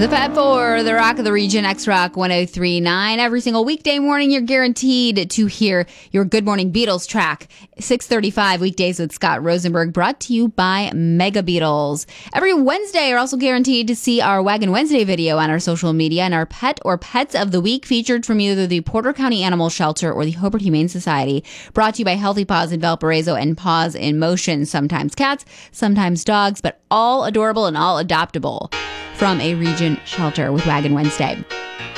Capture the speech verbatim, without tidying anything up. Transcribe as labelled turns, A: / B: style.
A: The Pet for the Rock of the Region, X-Rock one oh three point nine. Every single weekday morning, you're guaranteed to hear your Good Morning Beatles track. six thirty-five weekdays with Scott Rosenberg, brought to you by Mega Beatles. Every Wednesday, you're also guaranteed to see our Wagon Wednesday video on our social media and our pet or pets of the week featured from either the Porter County Animal Shelter or the Hobart Humane Society. Brought to you by Healthy Paws in Valparaiso and Paws in Motion. Sometimes cats, sometimes dogs, but all adorable and all adoptable. From a Region shelter with Wagon Wednesday.